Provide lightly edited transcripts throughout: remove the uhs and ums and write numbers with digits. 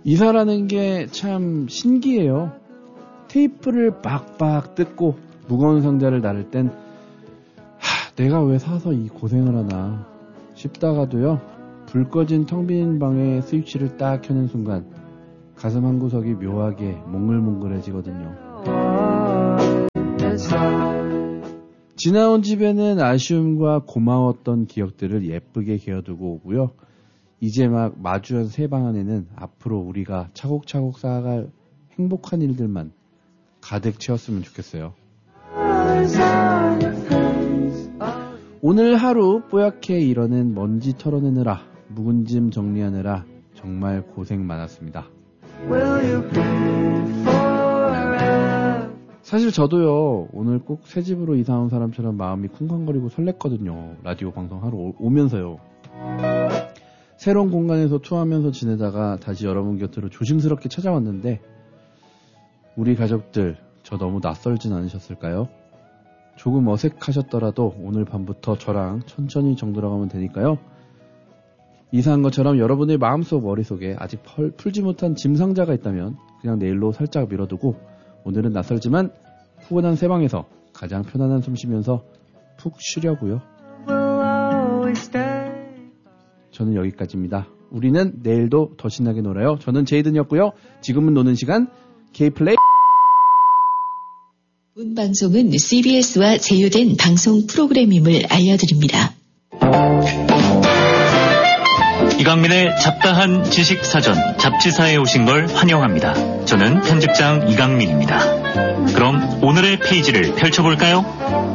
이사라는 게 참 신기해요. 테이프를 빡빡 뜯고 무거운 상자를 나를 땐 내가 왜 사서 이 고생을 하나 싶다가도요, 불 꺼진 텅 빈 방에 스위치를 딱 켜는 순간 가슴 한구석이 묘하게 몽글몽글해지거든요. 지나온 집에는 아쉬움과 고마웠던 기억들을 예쁘게 기어두고 오고요. 이제 막 마주한 새 방 안에는 앞으로 우리가 차곡차곡 쌓아갈 행복한 일들만 가득 채웠으면 좋겠어요. 오늘 하루 뽀얗게 일어낸 먼지 털어내느라, 묵은 짐 정리하느라 정말 고생 많았습니다. 사실 저도요, 오늘 꼭 새 집으로 이사 온 사람처럼 마음이 쿵쾅거리고 설렜거든요. 라디오 방송하러 오면서요. 새로운 공간에서 투하하면서 지내다가 다시 여러분 곁으로 조심스럽게 찾아왔는데, 우리 가족들 저 너무 낯설진 않으셨을까요? 조금 어색하셨더라도 오늘 밤부터 저랑 천천히 정돌아가면 되니까요. 이사한 것처럼 여러분의 마음속 머릿속에 아직 풀지 못한 짐 상자가 있다면 그냥 내일로 살짝 밀어두고 오늘은 낯설지만 푸근한 새 방에서 가장 편안한 숨 쉬면서 푹 쉬려고요. 저는 여기까지입니다. 우리는 내일도 더 신나게 놀아요. 저는 제이든이었고요. 지금은 노는 시간 K플레이. 본 방송은 CBS와 제휴된 방송 프로그램임을 알려드립니다. 이강민의 잡다한 지식사전 잡지사에 오신 걸 환영합니다. 저는 편집장 이강민입니다. 그럼 오늘의 페이지를 펼쳐볼까요?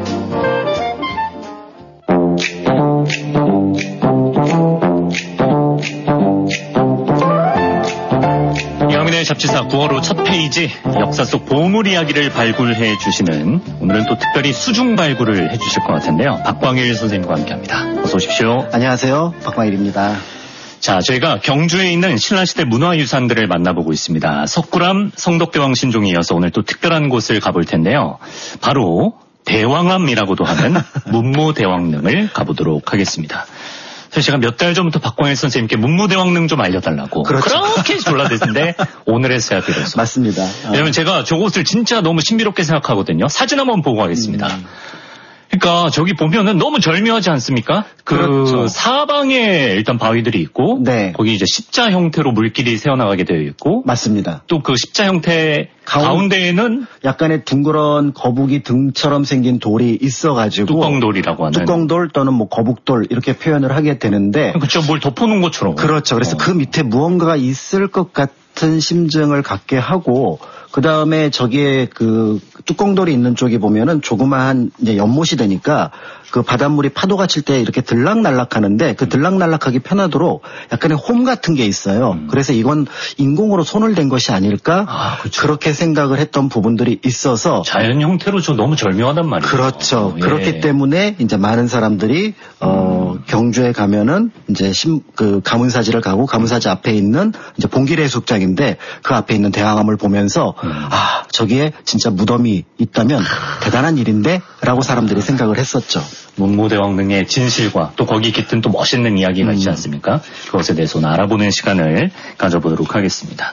이강민의 잡지사 9월호 첫 페이지, 역사 속 보물 이야기를 발굴해 주시는, 오늘은 또 특별히 수중 발굴을 해주실 것 같은데요. 박광일 선생님과 함께합니다. 어서 오십시오. 안녕하세요. 박광일입니다. 자, 저희가 경주에 있는 신라시대 문화유산들을 만나보고 있습니다. 석굴암, 성덕대왕 신종에 이어서 오늘 또 특별한 곳을 가볼 텐데요. 바로 대왕암이라고도 하는 문무대왕릉을 가보도록 하겠습니다. 사실 제가 몇 달 전부터 박광일 선생님께 문무대왕릉 좀 알려달라고, 그렇죠. 그렇게 졸라댔는데 오늘 했어야 비로소. 맞습니다. 왜냐면 제가 저곳을 진짜 너무 신비롭게 생각하거든요. 사진 한번 보고 가겠습니다. 그러니까 저기 보면은 너무 절묘하지 않습니까? 그렇죠. 사방에 일단 바위들이 있고, 네. 거기 이제 십자 형태로 물길이 새어나가게 되어 있고, 맞습니다. 또 그 십자 형태 가운데에는 약간의 둥그런 거북이 등처럼 생긴 돌이 있어가지고 뚜껑돌이라고 하는, 뚜껑돌 또는 뭐 거북돌 이렇게 표현을 하게 되는데, 그렇죠. 뭘 덮어놓은 것처럼. 그렇죠. 그래서 그 밑에 무언가가 있을 것 같은 심증을 갖게 하고, 그 다음에 저기에 그 뚜껑돌이 있는 쪽에 보면은 조그마한 이제 연못이 되니까 그 바닷물이 파도가 칠 때 이렇게 들락날락 하는데, 그 들락날락하기 편하도록 약간의 홈 같은 게 있어요. 그래서 이건 인공으로 손을 댄 것이 아닐까? 그렇죠. 그렇게 생각을 했던 부분들이 있어서. 자연 형태로 좀 너무 절묘하단 말이에요. 그렇죠. 예. 그렇기 때문에 이제 많은 사람들이 경주에 가면은 이제 그 가문사지를 가고, 가문사지 앞에 있는 이제 봉길 해수욕장인데 그 앞에 있는 대왕암을 보면서 저기에 진짜 무덤이 있다면 대단한 일인데라고 사람들이 생각을 했었죠. 문무대왕릉의 진실과 또 거기 깃든 또 멋있는 이야기가 있지 않습니까? 그것에 대해서 오늘 알아보는 시간을 가져보도록 하겠습니다.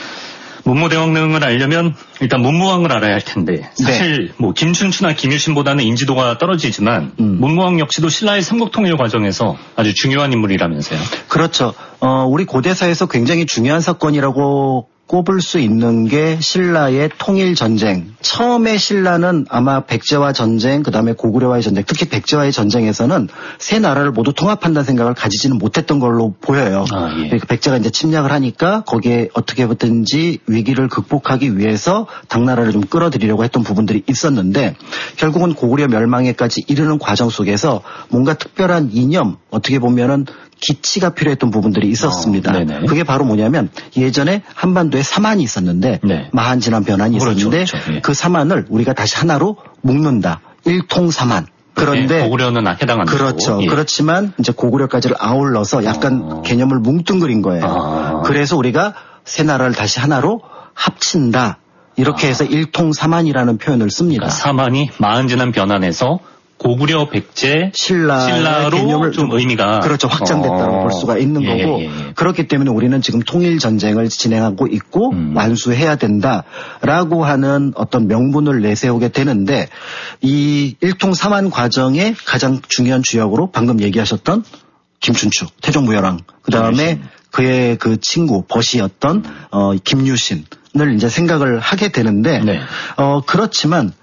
문무대왕릉을 알려면 일단 문무왕을 알아야 할 텐데, 사실 네. 뭐 김춘추나 김유신보다는 인지도가 떨어지지만 문무왕 역시도 신라의 삼국통일 과정에서 아주 중요한 인물이라면서요. 그렇죠. 우리 고대사에서 굉장히 중요한 사건이라고 꼽을 수 있는 게 신라의 통일 전쟁. 처음에 신라는 아마 백제와 전쟁, 그다음에 고구려와의 전쟁, 특히 백제와의 전쟁에서는 세 나라를 모두 통합한다는 생각을 가지지는 못했던 걸로 보여요. 예. 그러니까 백제가 이제 침략을 하니까 거기에 어떻게든지 위기를 극복하기 위해서 당나라를 좀 끌어들이려고 했던 부분들이 있었는데, 결국은 고구려 멸망에까지 이르는 과정 속에서 뭔가 특별한 이념, 어떻게 보면은 기치가 필요했던 부분들이 있었습니다. 그게 바로 뭐냐면, 예전에 한반도에 사만이 있었는데 마한진한 변환이 있었는데, 그렇죠. 예. 그 사만을 우리가 다시 하나로 묶는다. 일통사만. 그런데 고구려는 해당 안 되고. 그렇죠. 예. 그렇지만 이제 고구려까지를 아울러서 약간 개념을 뭉뚱그린 거예요. 그래서 우리가 세 나라를 다시 하나로 합친다. 이렇게 해서 일통사만이라는 표현을 씁니다. 그러니까 사만이 마한진한 변환에서 고구려 백제 신라로 개념을 좀 의미가 그렇죠. 확장됐다고 볼 수가 있는 거고 그렇기 때문에 우리는 지금 통일 전쟁을 진행하고 있고 완수해야 된다라고 하는 어떤 명분을 내세우게 되는데 이 일통삼한 과정의 가장 중요한 주역으로 방금 얘기하셨던 김춘추, 태종무열왕, 그 다음에 그의 그 친구 벗이었던 김유신을 이제 생각을 하게 되는데 그렇지만